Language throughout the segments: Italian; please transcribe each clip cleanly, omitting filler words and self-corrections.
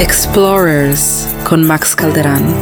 Explorers con Max Calderan.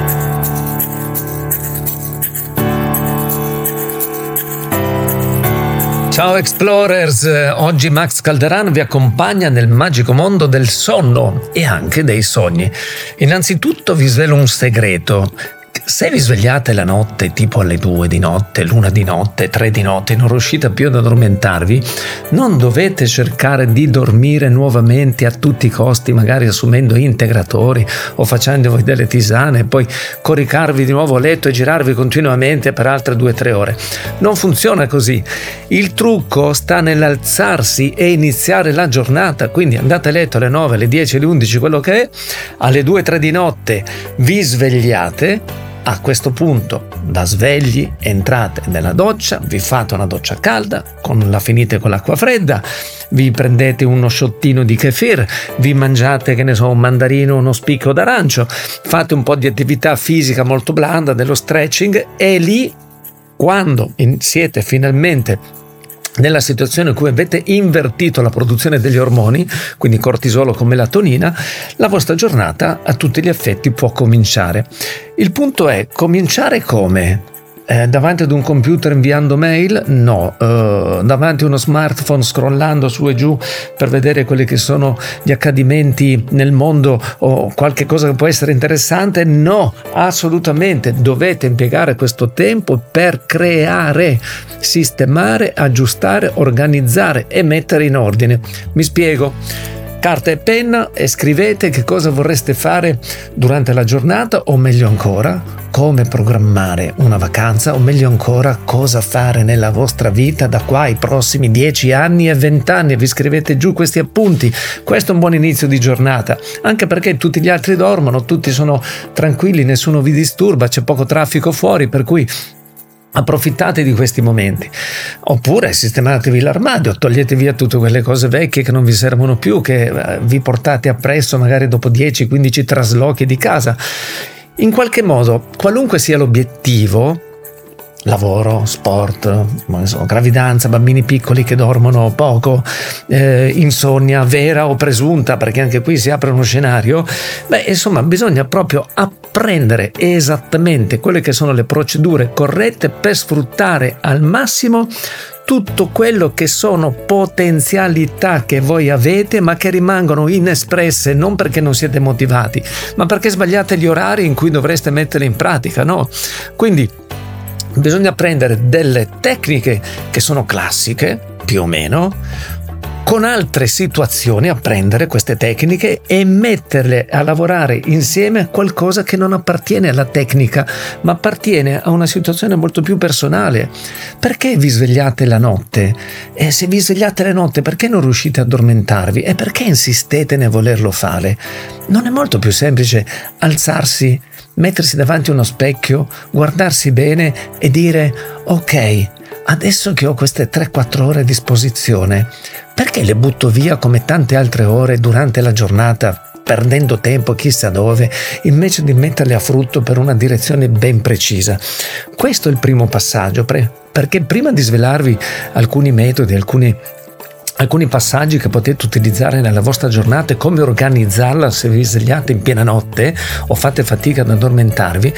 Ciao Explorers, oggi Max Calderan vi accompagna nel magico mondo del sonno e anche dei sogni. Innanzitutto vi svelo un segreto. Se vi svegliate la notte tipo alle 2 di notte, l'1 di notte, 3 di notte e non riuscite più ad addormentarvi, non dovete cercare di dormire nuovamente a tutti i costi, magari assumendo integratori o facendovi delle tisane e poi coricarvi di nuovo a letto e girarvi continuamente per altre 2-3 ore. Non funziona così. Il trucco sta nell'alzarsi e iniziare la giornata, quindi andate a letto alle 9, alle 10, alle 11, quello che è, alle 2-3 di notte vi svegliate. A questo punto, da svegli, entrate nella doccia, vi fate una doccia calda, la finite con l'acqua fredda, vi prendete uno sciottino di kefir, vi mangiate, un mandarino, uno spicco d'arancio, fate un po' di attività fisica molto blanda, dello stretching, e lì, quando siete finalmente nella situazione in cui avete invertito la produzione degli ormoni, quindi cortisolo con melatonina, la vostra giornata a tutti gli effetti può cominciare. Il punto è cominciare come? Davanti ad un computer inviando mail? No. Davanti a uno smartphone scrollando su e giù per vedere quelli che sono gli accadimenti nel mondo o qualche cosa che può essere interessante? No, assolutamente. Dovete impiegare questo tempo per creare, sistemare, aggiustare, organizzare e mettere in ordine. Mi spiego. Carta e penna e scrivete che cosa vorreste fare durante la giornata, o meglio ancora, come programmare una vacanza, o meglio ancora, cosa fare nella vostra vita da qua ai prossimi 10 anni e 20 anni. Vi scrivete giù questi appunti. Questo è un buon inizio di giornata, anche perché tutti gli altri dormono, tutti sono tranquilli, nessuno vi disturba, c'è poco traffico fuori, per cui approfittate di questi momenti. Oppure sistematevi l'armadio, togliete via tutte quelle cose vecchie che non vi servono più, che vi portate appresso magari dopo 10-15 traslochi di casa. In qualche modo, qualunque sia l'obiettivo, lavoro, sport, gravidanza, bambini piccoli che dormono poco, insonnia vera o presunta, perché anche qui si apre uno scenario, insomma bisogna proprio apprendere esattamente quelle che sono le procedure corrette per sfruttare al massimo tutto quello che sono potenzialità che voi avete ma che rimangono inespresse, non perché non siete motivati, ma perché sbagliate gli orari in cui dovreste metterle in pratica, no? Quindi bisogna prendere delle tecniche che sono classiche, più o meno, con altre situazioni, apprendere queste tecniche e metterle a lavorare insieme a qualcosa che non appartiene alla tecnica, ma appartiene a una situazione molto più personale. Perché vi svegliate la notte? E se vi svegliate la notte, perché non riuscite ad addormentarvi? E perché insistete nel volerlo fare? Non è molto più semplice alzarsi, mettersi davanti a uno specchio, guardarsi bene e dire: ok, adesso che ho queste 3-4 ore a disposizione, perché le butto via come tante altre ore durante la giornata, perdendo tempo chissà dove, invece di metterle a frutto per una direzione ben precisa? Questo è il primo passaggio, perché prima di svelarvi alcuni metodi, alcuni passaggi che potete utilizzare nella vostra giornata e come organizzarla se vi svegliate in piena notte o fate fatica ad addormentarvi,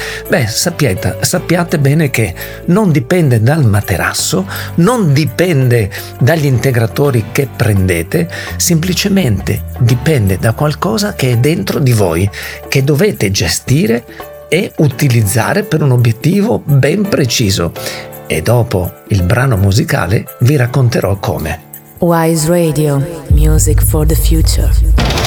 sappiate bene che non dipende dal materasso, non dipende dagli integratori che prendete, semplicemente dipende da qualcosa che è dentro di voi, che dovete gestire e utilizzare per un obiettivo ben preciso. E dopo il brano musicale vi racconterò come. Wise Radio, music for the future.